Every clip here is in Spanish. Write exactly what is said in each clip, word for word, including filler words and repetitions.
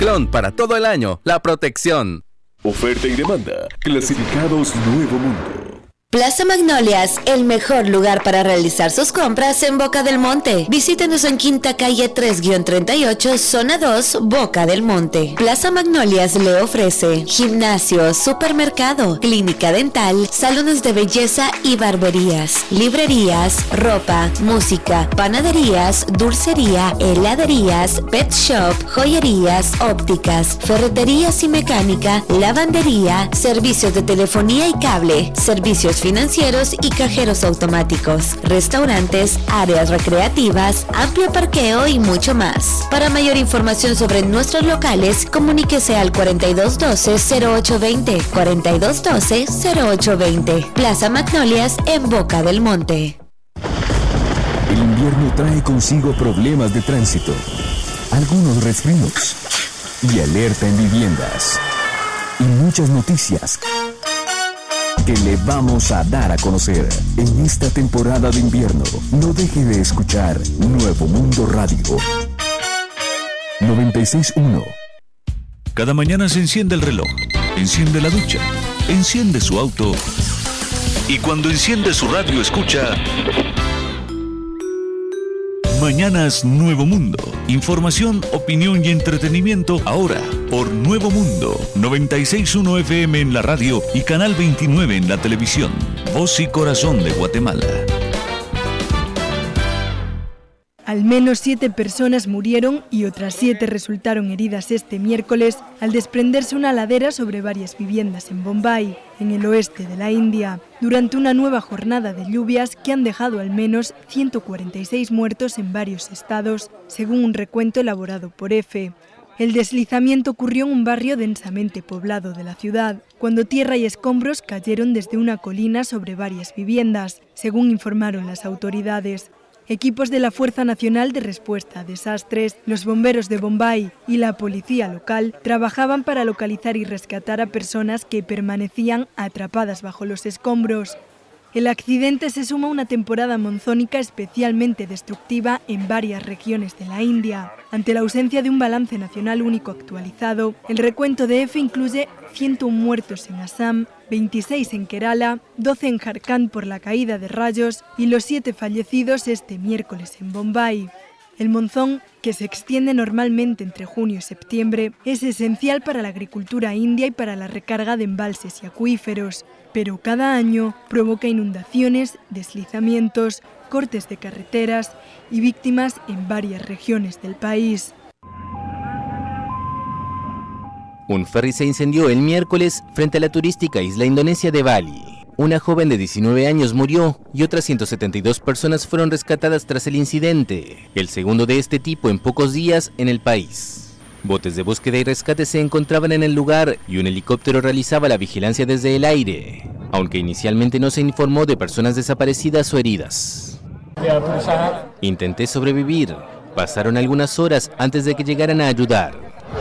Ciclón para todo el año, la protección. Oferta y demanda. Clasificados Nuevo Mundo. Plaza Magnolias, el mejor lugar para realizar sus compras en Boca del Monte. Visítenos en Quinta Calle tres treinta y ocho, Zona dos, Boca del Monte. Plaza Magnolias le ofrece gimnasio, supermercado, clínica dental, salones de belleza y barberías, librerías, ropa, música, panaderías, dulcería, heladerías, pet shop, joyerías, ópticas, ferreterías y mecánica, lavandería, servicios de telefonía y cable, servicios financieros y cajeros automáticos, restaurantes, áreas recreativas, amplio parqueo y mucho más. Para mayor información sobre nuestros locales, comuníquese al cuarenta y dos doce, cero ocho veinte, cuarenta y dos doce, cero ocho veinte. Plaza Magnolias en Boca del Monte. El invierno trae consigo problemas de tránsito, algunos resfríos y alerta en viviendas y muchas noticias que le vamos a dar a conocer en esta temporada de invierno. No deje de escuchar Nuevo Mundo Radio noventa y seis punto uno. Cada mañana se enciende el reloj, enciende la ducha, enciende su auto y cuando enciende su radio escucha Mañanas Nuevo Mundo. Información, opinión y entretenimiento ahora por Nuevo Mundo noventa y seis punto uno F M en la radio y Canal veintinueve en la televisión. Voz y corazón de Guatemala. Al menos siete personas murieron y otras siete resultaron heridas este miércoles al desprenderse una ladera sobre varias viviendas en Bombay, en el oeste de la India, durante una nueva jornada de lluvias que han dejado al menos ciento cuarenta y seis muertos en varios estados, según un recuento elaborado por EFE. El deslizamiento ocurrió en un barrio densamente poblado de la ciudad, cuando tierra y escombros cayeron desde una colina sobre varias viviendas, según informaron las autoridades. Equipos de la Fuerza Nacional de Respuesta a Desastres, los bomberos de Bombay y la policía local trabajaban para localizar y rescatar a personas que permanecían atrapadas bajo los escombros. El accidente se suma a una temporada monzónica especialmente destructiva en varias regiones de la India. Ante la ausencia de un balance nacional único actualizado, el recuento de EFE incluye ciento uno muertos en Assam, veintiséis en Kerala, doce en Jharkhand por la caída de rayos y los siete fallecidos este miércoles en Bombay. El monzón, que se extiende normalmente entre junio y septiembre, es esencial para la agricultura india y para la recarga de embalses y acuíferos, pero cada año provoca inundaciones, deslizamientos, cortes de carreteras y víctimas en varias regiones del país. Un ferry se incendió el miércoles frente a la turística isla indonesia de Bali. Una joven de diecinueve años murió y otras ciento setenta y dos personas fueron rescatadas tras el incidente, el segundo de este tipo en pocos días en el país. Botes de búsqueda y rescate se encontraban en el lugar y un helicóptero realizaba la vigilancia desde el aire, aunque inicialmente no se informó de personas desaparecidas o heridas. Intenté sobrevivir. Pasaron algunas horas antes de que llegaran a ayudar.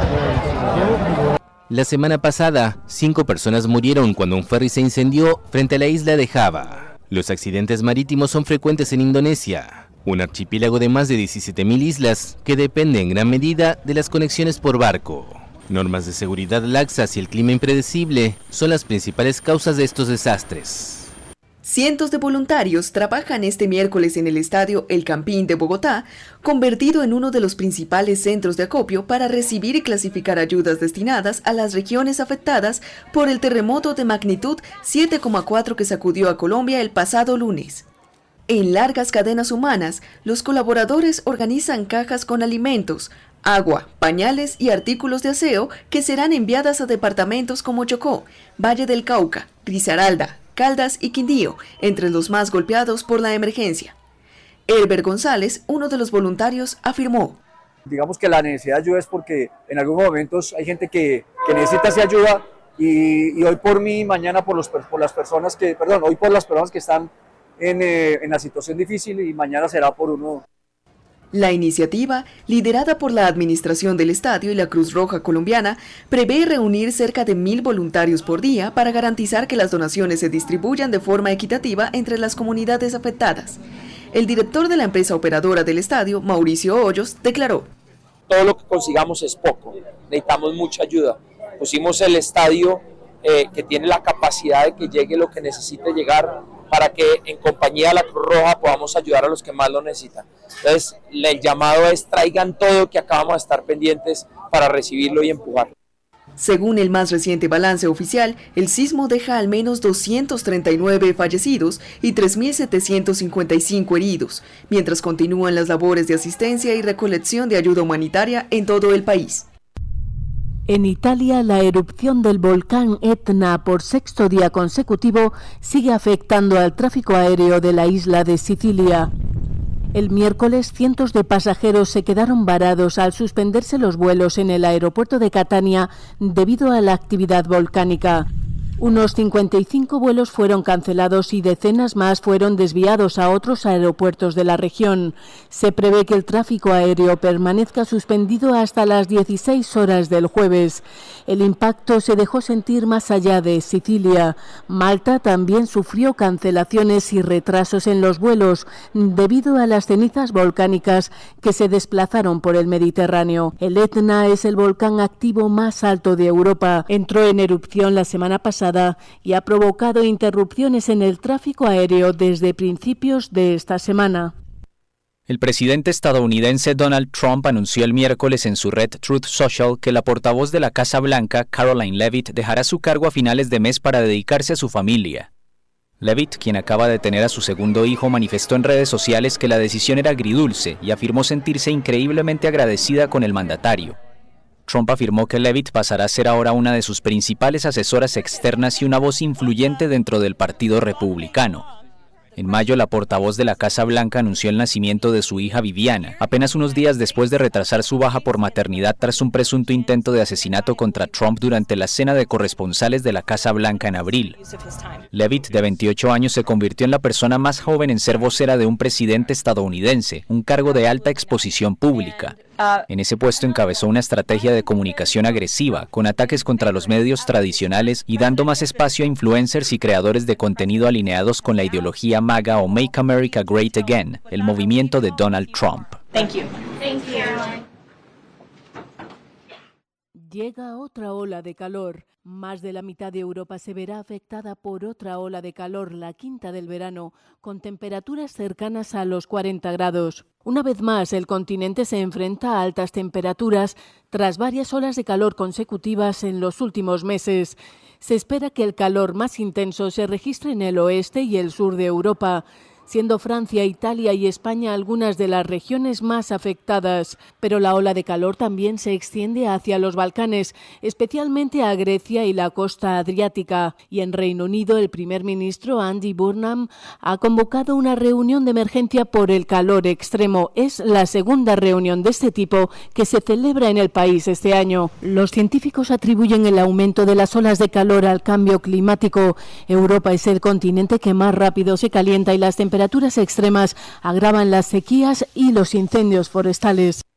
La semana pasada, cinco personas murieron cuando un ferry se incendió frente a la isla de Java. Los accidentes marítimos son frecuentes en Indonesia, un archipiélago de más de diecisiete mil islas que depende en gran medida de las conexiones por barco. Normas de seguridad laxas y el clima impredecible son las principales causas de estos desastres. Cientos de voluntarios trabajan este miércoles en el estadio El Campín de Bogotá, convertido en uno de los principales centros de acopio para recibir y clasificar ayudas destinadas a las regiones afectadas por el terremoto de magnitud siete coma cuatro que sacudió a Colombia el pasado lunes. En largas cadenas humanas, los colaboradores organizan cajas con alimentos, agua, pañales y artículos de aseo que serán enviadas a departamentos como Chocó, Valle del Cauca, Risaralda, Caldas y Quindío, entre los más golpeados por la emergencia. Herbert González, uno de los voluntarios, afirmó: Digamos que la necesidad de ayuda es porque en algunos momentos hay gente que, que necesita esa ayuda y, y hoy por mí, mañana por, los, por las personas que, perdón, hoy por las personas que están en, eh, en la situación difícil y mañana será por uno. La iniciativa, liderada por la Administración del Estadio y la Cruz Roja Colombiana, prevé reunir cerca de mil voluntarios por día para garantizar que las donaciones se distribuyan de forma equitativa entre las comunidades afectadas. El director de la empresa operadora del estadio, Mauricio Hoyos, declaró: todo lo que consigamos es poco, necesitamos mucha ayuda. Pusimos el estadio eh, que tiene la capacidad de que llegue lo que necesite llegar para que en compañía de la Cruz Roja podamos ayudar a los que más lo necesitan. Entonces, el llamado es traigan todo, que acabamos de estar pendientes para recibirlo y empujarlo. Según el más reciente balance oficial, el sismo deja al menos doscientos treinta y nueve fallecidos y tres mil setecientos cincuenta y cinco heridos, mientras continúan las labores de asistencia y recolección de ayuda humanitaria en todo el país. En Italia, la erupción del volcán Etna por sexto día consecutivo sigue afectando al tráfico aéreo de la isla de Sicilia. El miércoles, cientos de pasajeros se quedaron varados al suspenderse los vuelos en el aeropuerto de Catania debido a la actividad volcánica. Unos cincuenta y cinco vuelos fueron cancelados y decenas más fueron desviados a otros aeropuertos de la región. Se prevé que el tráfico aéreo permanezca suspendido hasta las dieciséis horas del jueves. El impacto se dejó sentir más allá de Sicilia. Malta también sufrió cancelaciones y retrasos en los vuelos debido a las cenizas volcánicas que se desplazaron por el Mediterráneo. El Etna es el volcán activo más alto de Europa. Entró en erupción la semana pasada y ha provocado interrupciones en el tráfico aéreo desde principios de esta semana. El presidente estadounidense Donald Trump anunció el miércoles en su red Truth Social que la portavoz de la Casa Blanca, Karoline Leavitt, dejará su cargo a finales de mes para dedicarse a su familia. Leavitt, quien acaba de tener a su segundo hijo, manifestó en redes sociales que la decisión era agridulce y afirmó sentirse increíblemente agradecida con el mandatario. Trump afirmó que Leavitt pasará a ser ahora una de sus principales asesoras externas y una voz influyente dentro del Partido Republicano. En mayo, la portavoz de la Casa Blanca anunció el nacimiento de su hija Viviana, apenas unos días después de retrasar su baja por maternidad tras un presunto intento de asesinato contra Trump durante la cena de corresponsales de la Casa Blanca en abril. Leavitt, de veintiocho años, se convirtió en la persona más joven en ser vocera de un presidente estadounidense, un cargo de alta exposición pública. En ese puesto encabezó una estrategia de comunicación agresiva, con ataques contra los medios tradicionales y dando más espacio a influencers y creadores de contenido alineados con la ideología MAGA o Make America Great Again, el movimiento de Donald Trump. Thank you. Thank you. Llega otra ola de calor. Más de la mitad de Europa se verá afectada por otra ola de calor, la quinta del verano, con temperaturas cercanas a los cuarenta grados. Una vez más, el continente se enfrenta a altas temperaturas tras varias olas de calor consecutivas en los últimos meses. Se espera que el calor más intenso se registre en el oeste y el sur de Europa, siendo Francia, Italia y España algunas de las regiones más afectadas. Pero la ola de calor también se extiende hacia los Balcanes, especialmente a Grecia y la costa adriática. Y en Reino Unido, el primer ministro Andy Burnham ha convocado una reunión de emergencia por el calor extremo. Es la segunda reunión de este tipo que se celebra en el país este año. Los científicos atribuyen el aumento de las olas de calor al cambio climático. Europa es el continente que más rápido se calienta y las temperaturas temperaturas extremas agravan las sequías y los incendios forestales.